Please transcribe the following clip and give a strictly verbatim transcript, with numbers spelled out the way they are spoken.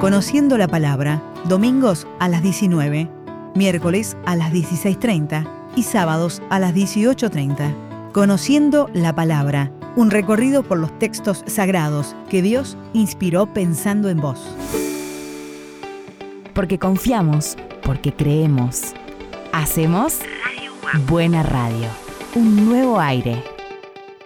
Conociendo la Palabra, domingos a las diecinueve, miércoles a las dieciséis treinta y sábados a las dieciocho treinta. Conociendo la Palabra, un recorrido por los textos sagrados que Dios inspiró pensando en vos. Porque confiamos, porque creemos. Hacemos Buena Radio, un nuevo aire.